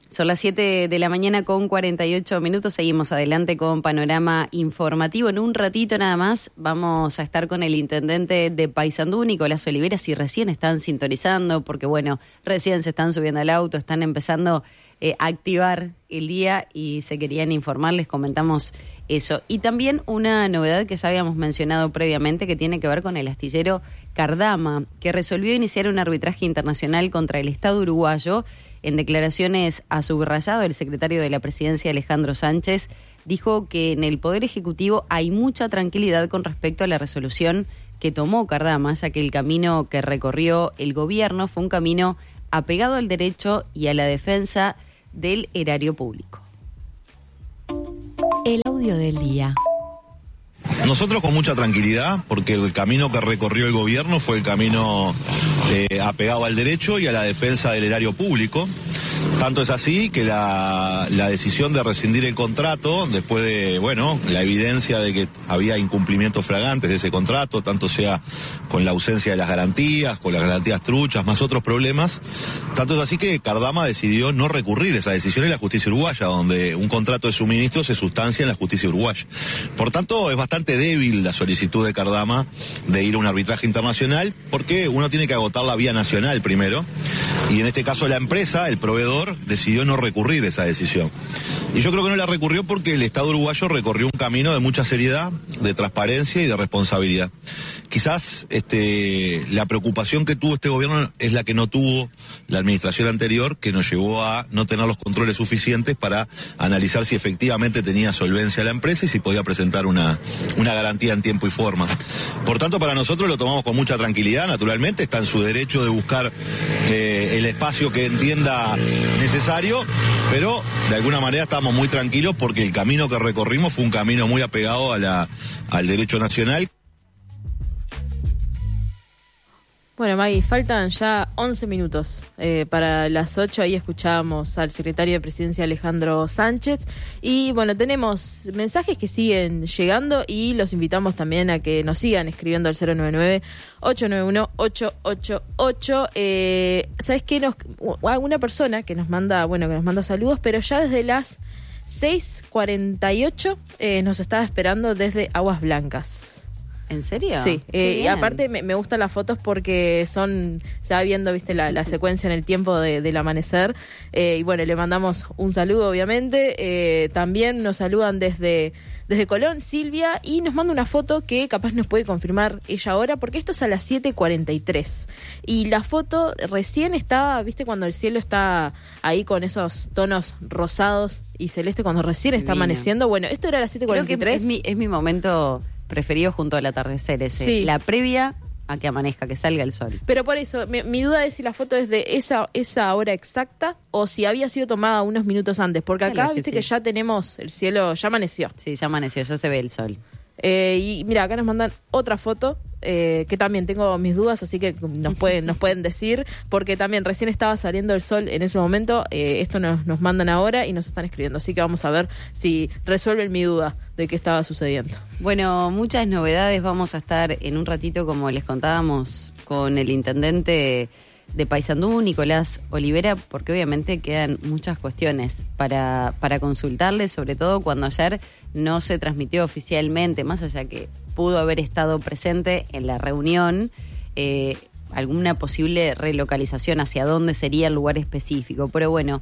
Son las 7 de la mañana con 48 minutos. Seguimos adelante con Panorama Informativo. En un ratito nada más vamos a estar con el intendente de Paysandú, Nicolás Olivera, si recién están sintonizando, porque bueno, recién se están subiendo al auto, están empezando a activar el día y se querían informar, les comentamos eso. Y también una novedad que ya habíamos mencionado previamente que tiene que ver con el astillero Cardama, que resolvió iniciar un arbitraje internacional contra el Estado uruguayo. En declaraciones a subrayado, el secretario de la Presidencia, Alejandro Sánchez, dijo que en el Poder Ejecutivo hay mucha tranquilidad con respecto a la resolución que tomó Cardama, ya que el camino que recorrió el gobierno fue un camino apegado al derecho y a la defensa del erario público. El audio del día. Nosotros con mucha tranquilidad, porque el camino que recorrió el gobierno fue el camino apegado al derecho y a la defensa del erario público. Tanto es así que la decisión de rescindir el contrato, después de, la evidencia de que había incumplimientos flagrantes de ese contrato, tanto sea con la ausencia de las garantías, con las garantías truchas, más otros problemas, tanto es así que Cardama decidió no recurrir esa decisión en la justicia uruguaya, donde un contrato de suministro se sustancia en la justicia uruguaya. Por tanto, es bastante débil la solicitud de Cardama de ir a un arbitraje internacional, porque uno tiene que agotar la vía nacional primero, y en este caso la empresa, el proveedor, decidió no recurrir esa decisión. Y yo creo que no la recurrió porque el Estado uruguayo recorrió un camino de mucha seriedad, de transparencia y de responsabilidad. Quizás la preocupación que tuvo este gobierno es la que no tuvo la administración anterior, que nos llevó a no tener los controles suficientes para analizar si efectivamente tenía solvencia la empresa y si podía presentar una garantía en tiempo y forma. Por tanto, para nosotros lo tomamos con mucha tranquilidad, naturalmente, está en su derecho de buscar el espacio que entienda necesario, pero de alguna manera estamos muy tranquilos porque el camino que recorrimos fue un camino muy apegado al derecho nacional. Bueno, Maggie, faltan ya 11 minutos para las 8. Ahí escuchábamos al secretario de Presidencia, Alejandro Sánchez. Y bueno, tenemos mensajes que siguen llegando y los invitamos también a que nos sigan escribiendo al 099-891-888. ¿Sabes qué? Una persona que nos manda saludos, pero ya desde las 6:48 nos estaba esperando desde Aguas Blancas. ¿En serio? Sí, y aparte me gustan las fotos porque se va viendo, viste, la secuencia en el tiempo del amanecer, y bueno, le mandamos un saludo, obviamente. También nos saludan desde Colón, Silvia, y nos manda una foto que capaz nos puede confirmar ella ahora, porque esto es a las 7:43, y la foto recién estaba, viste, cuando el cielo está ahí con esos tonos rosados y celeste, cuando recién está amaneciendo. Bueno, esto era a las 7:43. Creo que es mi momento preferido junto al atardecer ese. Sí. La previa a que amanezca, que salga el sol. Pero por eso, mi duda es si la foto es de esa hora exacta o si había sido tomada unos minutos antes. Porque acá, viste que ya tenemos el cielo, ya amaneció. Sí, ya amaneció, ya se ve el sol. Y mira, acá nos mandan otra foto, que también tengo mis dudas, así que nos pueden decir, porque también recién estaba saliendo el sol en ese momento. Esto nos mandan ahora y nos están escribiendo, así que vamos a ver si resuelven mi duda de qué estaba sucediendo. Bueno, muchas novedades. Vamos a estar en un ratito, como les contábamos, con el intendente de Paysandú, Nicolás Olivera, porque obviamente quedan muchas cuestiones para consultarle, sobre todo cuando ayer no se transmitió oficialmente, más allá que pudo haber estado presente en la reunión, alguna posible relocalización, hacia dónde sería el lugar específico. Pero bueno,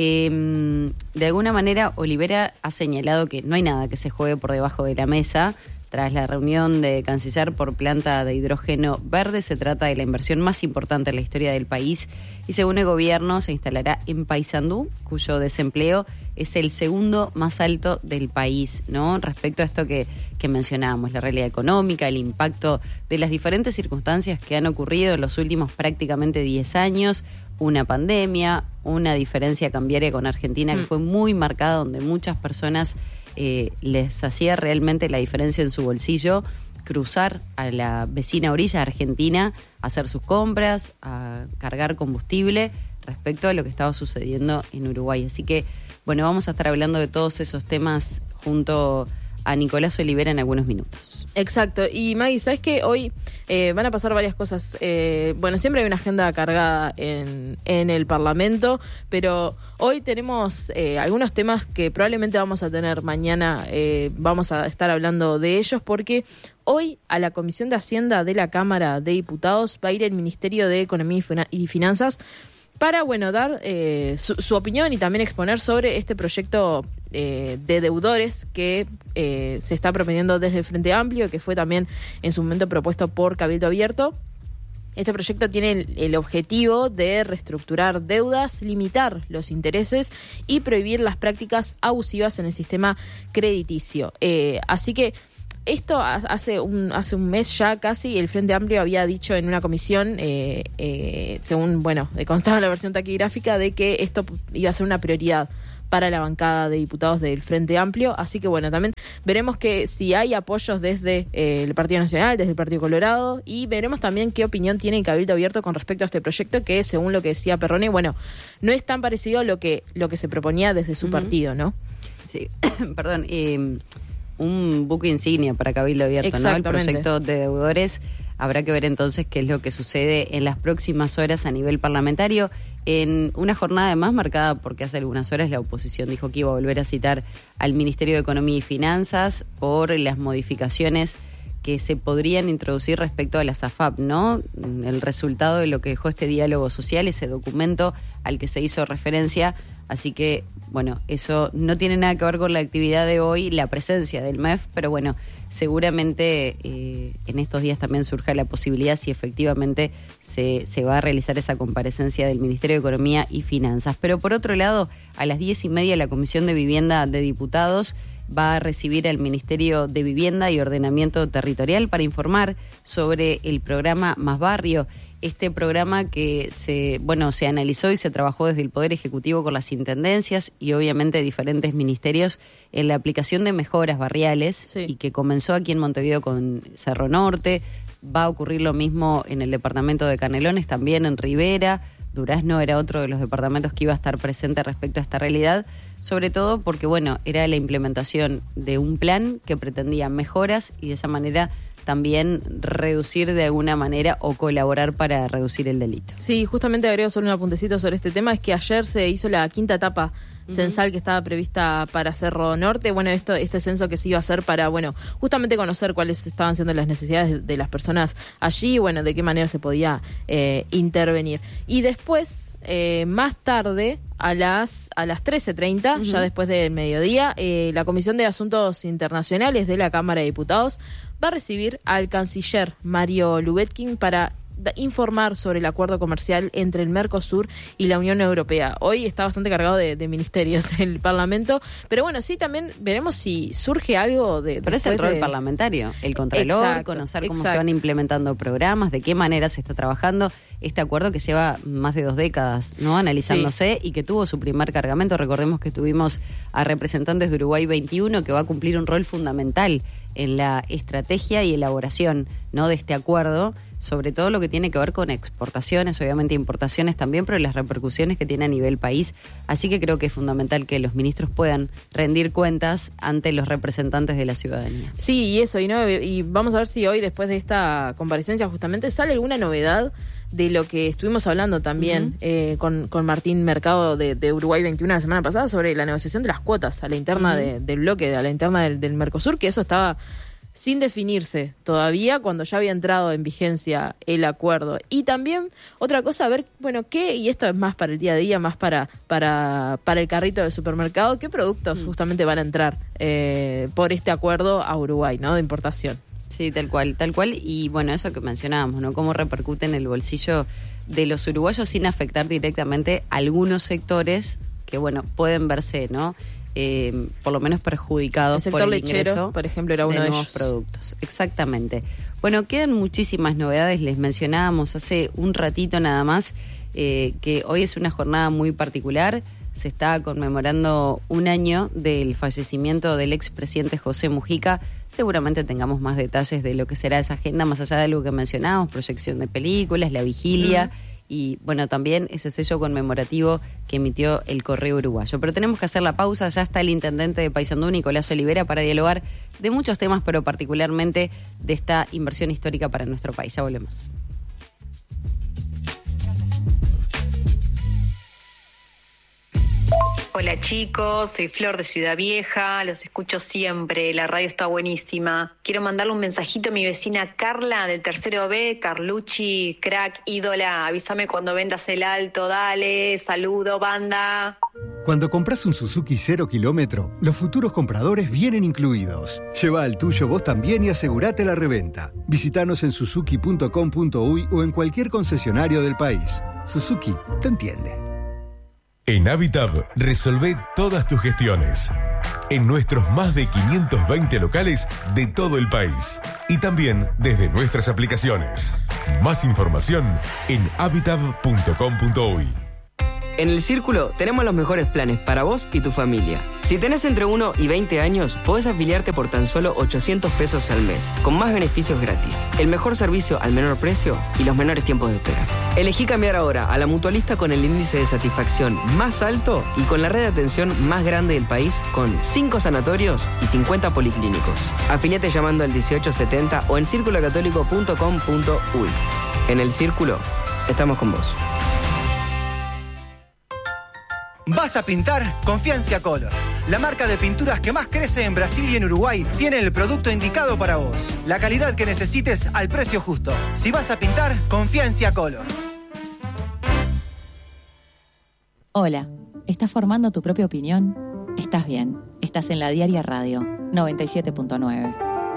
de alguna manera Olivera ha señalado que no hay nada que se juegue por debajo de la mesa. Tras la reunión de canciller por planta de hidrógeno verde, se trata de la inversión más importante en la historia del país y según el gobierno se instalará en Paysandú, cuyo desempleo es el segundo más alto del país, ¿no? Respecto a esto que mencionábamos, la realidad económica, el impacto de las diferentes circunstancias que han ocurrido en los últimos prácticamente 10 años, una pandemia, una diferencia cambiaria con Argentina que fue muy marcada, donde muchas personas les hacía realmente la diferencia en su bolsillo cruzar a la vecina orilla Argentina a hacer sus compras, a cargar combustible respecto a lo que estaba sucediendo en Uruguay. Así que, bueno, vamos a estar hablando de todos esos temas junto a Nicolás Olivera en algunos minutos. Exacto. Y Maggie, ¿sabes qué? Hoy van a pasar varias cosas. Bueno, siempre hay una agenda cargada en el Parlamento, pero hoy tenemos algunos temas que probablemente vamos a tener mañana. Vamos a estar hablando de ellos porque hoy a la Comisión de Hacienda de la Cámara de Diputados va a ir el Ministerio de Economía y Finanzas para, bueno, dar su opinión y también exponer sobre este proyecto de deudores que se está proponiendo desde el Frente Amplio, que fue también en su momento propuesto por Cabildo Abierto. Este proyecto tiene el objetivo de reestructurar deudas, limitar los intereses y prohibir las prácticas abusivas en el sistema crediticio. Así que esto hace un mes ya casi el Frente Amplio había dicho en una comisión, según, constaba la versión taquigráfica, de que esto iba a ser una prioridad para la bancada de diputados del Frente Amplio. Así que bueno, también veremos que si hay apoyos desde el Partido Nacional, desde el Partido Colorado, y veremos también qué opinión tiene el Cabildo Abierto con respecto a este proyecto, que según lo que decía Perrone, bueno, no es tan parecido a lo que se proponía desde su partido, ¿no? Sí, perdón, un buque insignia para Cabildo Abierto, ¿no? El proyecto de deudores. Habrá que ver entonces qué es lo que sucede en las próximas horas a nivel parlamentario, en una jornada además marcada porque hace algunas horas la oposición dijo que iba a volver a citar al Ministerio de Economía y Finanzas por las modificaciones que se podrían introducir respecto a las AFAP, ¿no? El resultado de lo que dejó este diálogo social, ese documento al que se hizo referencia. Así que, bueno, eso no tiene nada que ver con la actividad de hoy, la presencia del MEF, pero bueno, seguramente en estos días también surja la posibilidad si efectivamente se va a realizar esa comparecencia del Ministerio de Economía y Finanzas. Pero por otro lado, a las 10:30 la Comisión de Vivienda de Diputados va a recibir al Ministerio de Vivienda y Ordenamiento Territorial para informar sobre el programa Más Barrio. Este programa que se analizó y se trabajó desde el Poder Ejecutivo con las intendencias y obviamente diferentes ministerios en la aplicación de mejoras barriales, sí, y que comenzó aquí en Montevideo con Cerro Norte. Va a ocurrir lo mismo en el departamento de Canelones, también en Rivera. Durazno era otro de los departamentos que iba a estar presente respecto a esta realidad, sobre todo porque, era la implementación de un plan que pretendía mejoras y de esa manera también reducir de alguna manera o colaborar para reducir el delito. Sí, justamente agrego solo un apuntecito sobre este tema, es que ayer se hizo la quinta etapa censal que estaba prevista para Cerro Norte. Bueno, este censo que se iba a hacer para, justamente conocer cuáles estaban siendo las necesidades de las personas allí, de qué manera se podía intervenir. Y después, más tarde, a las 13:30, ya después del mediodía, la Comisión de Asuntos Internacionales de la Cámara de Diputados va a recibir al canciller Mario Lubetkin para informar sobre el acuerdo comercial entre el Mercosur y la Unión Europea. Hoy está bastante cargado de ministerios el Parlamento, pero sí, también veremos si surge algo de... Pero es el rol parlamentario, el Contralor, conocer cómo se van implementando programas, de qué manera se está trabajando este acuerdo que lleva más de 2 décadas, ¿no?, analizándose, y que tuvo su primer cargamento. Recordemos que tuvimos a representantes de Uruguay 21 que va a cumplir un rol fundamental en la estrategia y elaboración, ¿no?, de este acuerdo, sobre todo lo que tiene que ver con exportaciones, obviamente importaciones también, pero las repercusiones que tiene a nivel país. Así que creo que es fundamental que los ministros puedan rendir cuentas ante los representantes de la ciudadanía. Sí, y eso, y vamos a ver si hoy, después de esta comparecencia, justamente sale alguna novedad de lo que estuvimos hablando también con Martín Mercado de Uruguay 21 la semana pasada, sobre la negociación de las cuotas a la interna del bloque, a la interna del Mercosur, que eso estaba sin definirse todavía cuando ya había entrado en vigencia el acuerdo. Y también otra cosa, a ver, qué, y esto es más para el día a día, más para el carrito del supermercado, qué productos justamente van a entrar por este acuerdo a Uruguay, ¿no?, de importación. Sí, tal cual. Y eso que mencionábamos, ¿no?, cómo repercute en el bolsillo de los uruguayos sin afectar directamente a algunos sectores que, pueden verse, ¿no?, por lo menos perjudicados por el ingreso. El sector lechero, por ejemplo, era uno de nuevos productos. Exactamente. Quedan muchísimas novedades. Les mencionábamos hace un ratito nada más que hoy es una jornada muy particular. Se está conmemorando un año del fallecimiento del expresidente José Mujica. Seguramente tengamos más detalles de lo que será esa agenda, más allá de algo que mencionábamos, proyección de películas, la vigilia y bueno, también ese sello conmemorativo que emitió el Correo Uruguayo. Pero tenemos que hacer la pausa, ya está el intendente de Paysandú, Nicolás Olivera, para dialogar de muchos temas, pero particularmente de esta inversión histórica para nuestro país. Ya volvemos. Hola chicos, soy Flor de Ciudad Vieja, los escucho siempre, la radio está buenísima. Quiero mandarle un mensajito a mi vecina Carla del tercero B, Carlucci, crack, ídola, avísame cuando vendas el alto, dale, saludo banda. Cuando compras un Suzuki 0 kilómetro, los futuros compradores vienen incluidos. Lleva el tuyo vos también y asegurate la reventa. Visítanos en suzuki.com.uy o en cualquier concesionario del país. Suzuki te entiende. En Habitab, resolvé todas tus gestiones. En nuestros más de 520 locales de todo el país. Y también desde nuestras aplicaciones. Más información en habitab.com.uy. En El Círculo tenemos los mejores planes para vos y tu familia. Si tenés entre 1 y 20 años, podés afiliarte por tan solo 800 pesos al mes, con más beneficios gratis, el mejor servicio al menor precio y los menores tiempos de espera. Elegí cambiar ahora a la mutualista con el índice de satisfacción más alto y con la red de atención más grande del país, con 5 sanatorios y 50 policlínicos. Afiliate llamando al 1870 o en circulocatólico.com.uy. En El Círculo, estamos con vos. ¿Vas a pintar? Confía en Ciacolor. La marca de pinturas que más crece en Brasil y en Uruguay tiene el producto indicado para vos. La calidad que necesites al precio justo. Si vas a pintar, confía en Ciacolor. Hola, ¿estás formando tu propia opinión? Estás bien. Estás en La Diaria Radio 97.9.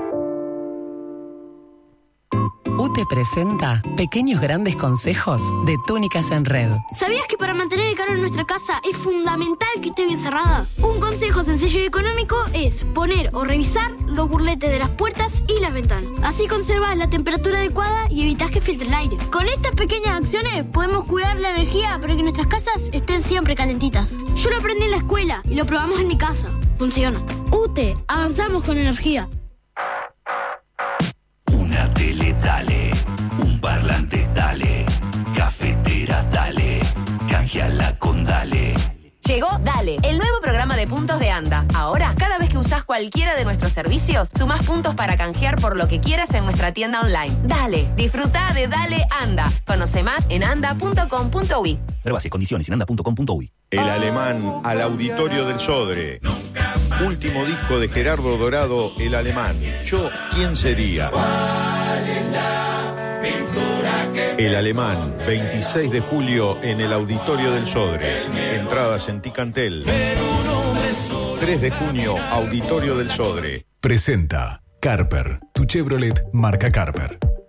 UTE presenta Pequeños Grandes Consejos de Túnicas en Red. ¿Sabías que para mantener el calor en nuestra casa es fundamental que esté bien cerrada? Un consejo sencillo y económico es poner o revisar los burletes de las puertas y las ventanas. Así conservas la temperatura adecuada y evitas que filtre el aire. Con estas pequeñas acciones podemos cuidar la energía para que nuestras casas estén siempre calentitas. Yo lo aprendí en la escuela y lo probamos en mi casa. Funciona. UTE, avanzamos con energía. Una tele dale, un parlante dale, cafetera dale, canjeala con dale. Llegó Dale, el nuevo programa de puntos de Anda. Ahora, cada vez que usás cualquiera de nuestros servicios, sumás puntos para canjear por lo que quieras en nuestra tienda online. Dale, disfruta de Dale Anda. Conoce más en anda.com.uy. Pruebas y condiciones en anda.com.uy. El Alemán al Auditorio del Sodre. Último disco de Gerardo Dorado, El Alemán. Yo, ¿quién sería? El Alemán, 26 de julio en el Auditorio del Sodre. Entradas en Ticantel. 3 de junio, Auditorio del Sodre. Presenta Carper, tu Chevrolet marca Carper.